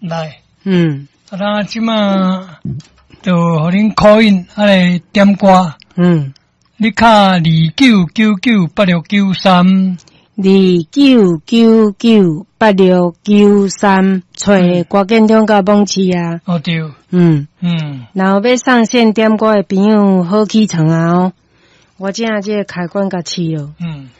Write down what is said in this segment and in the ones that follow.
来， 咱即马就互恁 call in，来点歌。你卡29998693。 29998693，找郭建中甲蒙市啊。 哦对。 然后要上线点歌的朋友好起床啊哦。我正这个开关甲试了。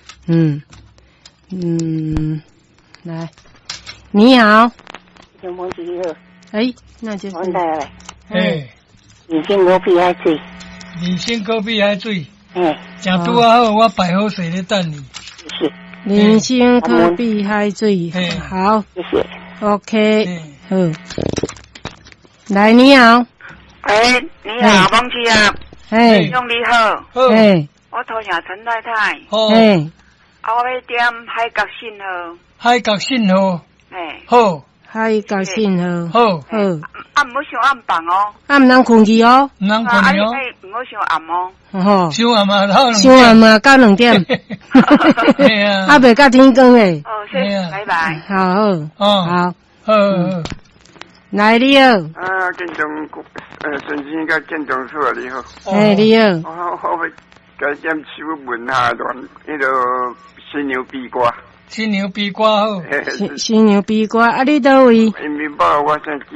来，你好。 中蒙市你好。 那就是。 我带来。人参果比海水。 人参果比海水。正拄好，我摆好势咧等你。 是。 人参可比海水。好。 谢谢。 OK。好。来，你好。 你好，蒙市啊。兄你好。我头像陈太太。我要点海角信号。 海角信号。好。 海角信号。 好。 唔好伤暗放哦。 唔通困去哦。 唔通困去哦。 唔好伤暗哦。 伤暗嘛，到 2点。袂到天光诶。 谢谢，拜拜。 好。来，你好。 建中孙先甲建中处啊，你好。 你好。 我要改点手问下段迄个新牛逼歌。 新牛逼歌好。 新牛逼歌啊，你倒位？ 延平北我先记。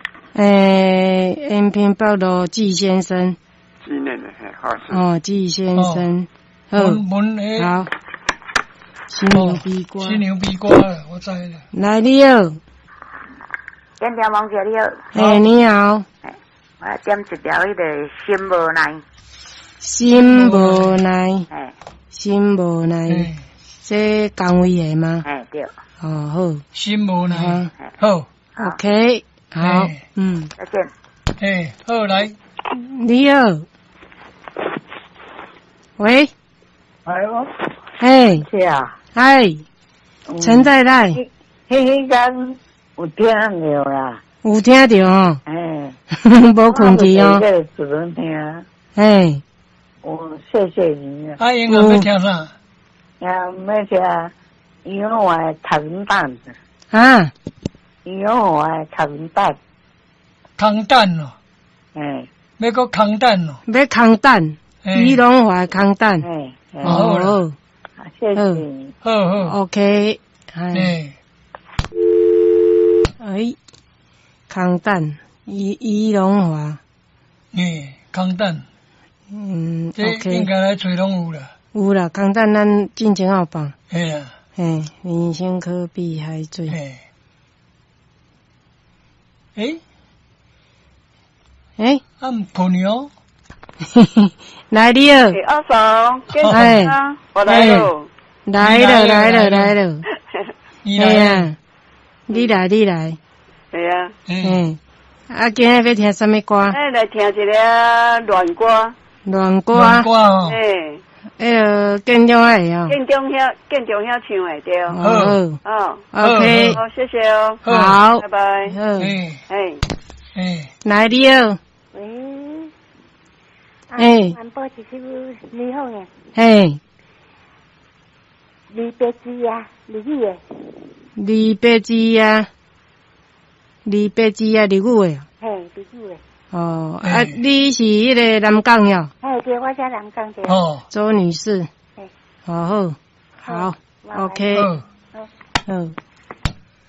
延平北路季先生。 纪念的，好。 季先生。好。新牛逼歌。 新牛逼歌，我知了。 来，你好。 点条蒙姐你好。 你好。 我点一条迄个心无奈。 心无奈。心无奈。这岗位的吗？ 对。 好。 心无奈。好。 OK。好。 再见。 好来。 你好。喂。 是啊。 陈太太。 迄间有听到啦。 有听到哦。无困去哦。 只能听。我谢谢你啊。英文要听啥？ 要听羊肉汤蛋。羊肉汤蛋。 空蛋哦。要搁空蛋哦。 要空蛋。鱼龙华空蛋。 好。 谢谢你。 好。 OK。空蛋。鱼龙华。 空蛋。 OK。 应该来找拢有啦。 有啦，空蛋咱进前有放。人参可比海水。 唔困哦。 来你好。 阿嫂，我来了。 来了。 你来。 你来。 对啊。 今日要听什么歌？ 来听一个乱歌。 乱歌哦。 建中的哦。 建中遐唱的对。 好。OK。 好，谢谢哦。 好。 拜拜。 来你好。 安保一首你好嘅。离别之啊，日语的。 离别之啊，日语的。 日语的。 你是迄个南港哟？ 对，我在南港的。 周女士。好。OK。好。